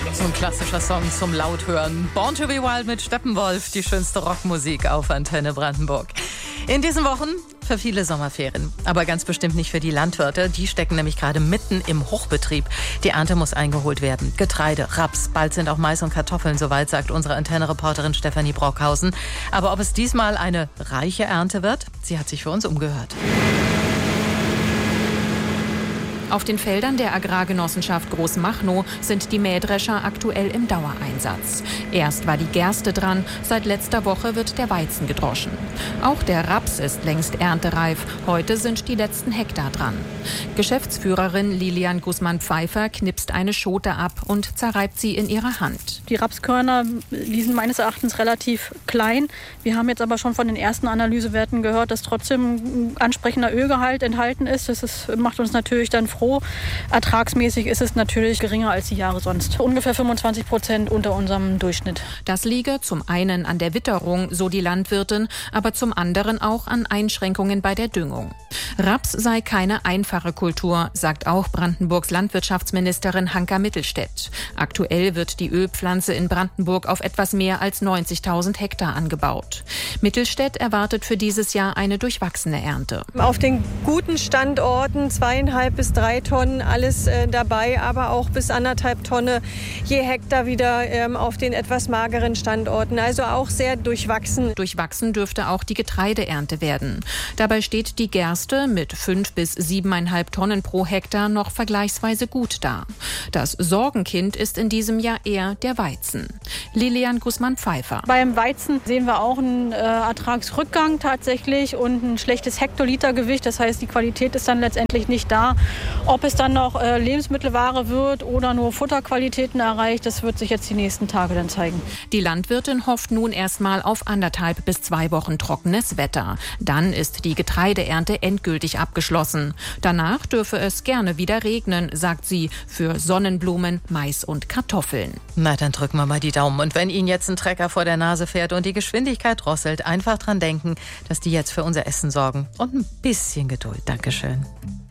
So ein klassischer Song zum Lauthören. Born to be Wild mit Steppenwolf, die schönste Rockmusik auf Antenne Brandenburg. In diesen Wochen für viele Sommerferien, aber ganz bestimmt nicht für die Landwirte. Die stecken nämlich gerade mitten im Hochbetrieb. Die Ernte muss eingeholt werden. Getreide, Raps, bald sind auch Mais und Kartoffeln soweit, sagt unsere Antenne-Reporterin Stefanie Brockhausen. Aber ob es diesmal eine reiche Ernte wird, sie hat sich für uns umgehört. Auf den Feldern der Agrargenossenschaft Großmachnow sind die Mähdrescher aktuell im Dauereinsatz. Erst war die Gerste dran, seit letzter Woche wird der Weizen gedroschen. Auch der Raps ist längst erntereif. Heute sind die letzten Hektar dran. Geschäftsführerin Lilian Guzman-Pfeiffer knipst eine Schote ab und zerreibt sie in ihrer Hand. Die Rapskörner, die sind meines Erachtens relativ klein. Wir haben jetzt aber schon von den ersten Analysewerten gehört, dass trotzdem ein ansprechender Ölgehalt enthalten ist. Das macht uns natürlich dann froh. Ertragsmäßig ist es natürlich geringer als die Jahre sonst. Ungefähr 25% unter unserem Durchschnitt. Das liege zum einen an der Witterung, so die Landwirtin, aber zum anderen auch an Einschränkungen bei der Düngung. Raps sei keine einfache Kultur, sagt auch Brandenburgs Landwirtschaftsministerin Hanka Mittelstädt. Aktuell wird die Ölpflanze in Brandenburg auf etwas mehr als 90.000 Hektar angebaut. Mittelstädt erwartet für dieses Jahr eine durchwachsene Ernte. Auf den guten Standorten 2,5 bis 3 Tonnen, alles dabei, aber auch bis 1,5 Tonnen je Hektar wieder auf den etwas mageren Standorten. Also auch sehr durchwachsen. Durchwachsen dürfte auch die Getreideernte werden. Dabei steht die Gerste mit 5 bis 7,5 Tonnen pro Hektar noch vergleichsweise gut da. Das Sorgenkind ist in diesem Jahr eher der Weizen. Lilian Guzman-Pfeiffer. Beim Weizen sehen wir auch einen Ertragsrückgang tatsächlich und ein schlechtes Hektolitergewicht. Das heißt, die Qualität ist dann letztendlich nicht da. Ob es dann noch Lebensmittelware wird oder nur Futterqualitäten erreicht, das wird sich jetzt die nächsten Tage dann zeigen. Die Landwirtin hofft nun erstmal auf 1,5 bis 2 Wochen trockenes Wetter. Dann ist die Getreideernte endgültig abgeschlossen. Danach dürfe es gerne wieder regnen, sagt sie, für Sonnenblumen, Mais und Kartoffeln. Na, dann drücken wir mal die Daumen. Und wenn Ihnen jetzt ein Trecker vor der Nase fährt und die Geschwindigkeit drosselt, einfach dran denken, dass die jetzt für unser Essen sorgen. Und ein bisschen Geduld. Dankeschön.